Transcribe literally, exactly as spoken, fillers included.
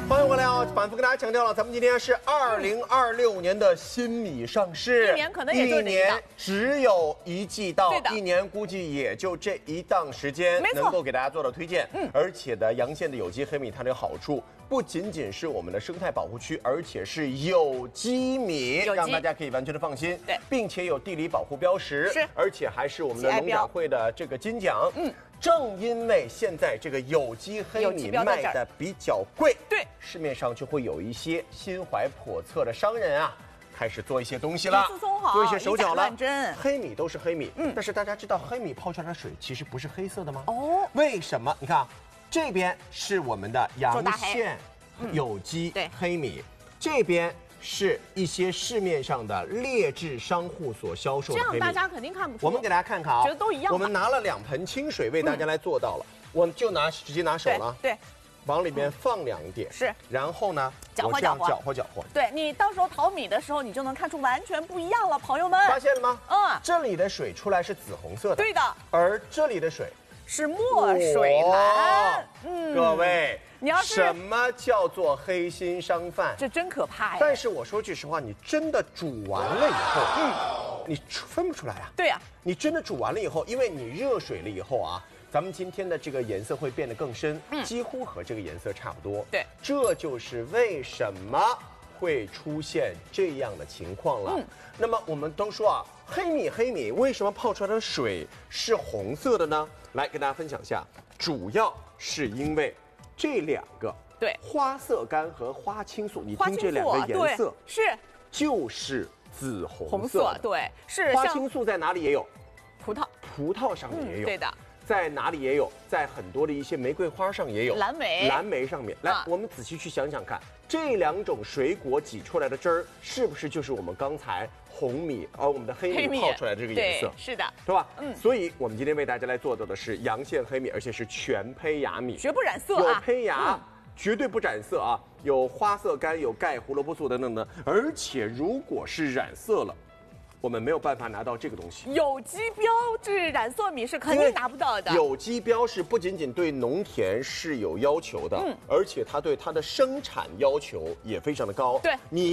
欢迎回来啊！反复跟大家强调了，咱们今天是二零二六年的新米上市， 一年可能也就这一档， 一年只有一季到， 对的， 一年估计也就这一档时间， 没错， 能够给大家做到推荐。嗯，而且的阳县的有机黑米，它的好处不仅仅是我们的生态保护区，而且是有机米， 有机让大家可以完全的放心。 对， 并且有地理保护标识， 是， 而且还是我们的农展会的这个金奖。嗯。正因为现在这个有机黑米卖的比较贵， 对， 市面上就会有一些心怀叵测的商人啊，开始做一些东西了，做一些手脚了。黑米都是黑米，嗯，但是大家知道黑米泡出来的水其实不是黑色的吗？哦，为什么？你看啊，这边是我们的阳县有机黑米，这边是一些市面上的劣质商户所销售的黑米， 这样大家肯定看不出。 我们给大家看看啊， 觉得都一样。 我们拿了两盆清水为大家来做到了，嗯、我就拿直接拿手了， 对，对往里面放两点， 是， 然后呢， 搅和搅和， 搅和搅和。 对你到时候淘米的时候，你就能看出完全不一样了，朋友们。 发现了吗？ 嗯， 这里的水出来是紫红色的， 对的， 而这里的水是墨水蓝。 嗯，各位。 你要是什么叫做黑心商贩？ 这真可怕呀！ 但是我说句实话，你真的煮完了以后，嗯，你分不出来啊。 对呀、啊， 你真的煮完了以后，因为你热水了以后啊，咱们今天的这个颜色会变得更深，嗯，几乎和这个颜色差不多。 对， 这就是为什么会出现这样的情况了。嗯，那么我们都说啊，黑米黑米为什么泡出来的水是红色的呢？来跟大家分享一下，主要是因为。这两个对花色苷和花青素，你听这两个颜色是就是紫红色， 红色对是花青素在哪里也有？ 葡萄葡萄上面也有， 嗯、对的， 在哪里也有？在很多的一些玫瑰花上也有， 蓝莓蓝莓上面来，啊、我们仔细去想想看，这两种水果挤出来的汁儿，是不是就是我们刚才红米而、呃、我们的黑米泡出来的这个颜色？ 是的， 对吧？嗯，所以我们今天为大家来做到的是阳县黑米，而且是全胚芽米， 绝不染色啊， 有胚芽。嗯绝对不染色啊！有花色苷，有钙、胡萝卜素等等的，而且如果是染色了，我们没有办法拿到这个东西。 有机标志染色米是肯定拿不到的。 有机标示不仅仅对农田是有要求的，嗯，而且它对它的生产要求也非常的高。 对， 你。